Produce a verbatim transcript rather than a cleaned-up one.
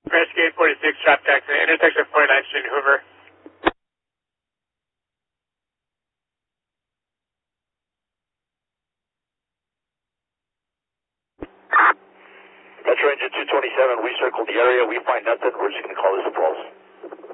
Rescue eight forty-six, traffic accident, intersection forty-ninth Street, Hoover. Metro Engine two twenty-seven, we circled the area, we find nothing, we're just going to call this a pulse.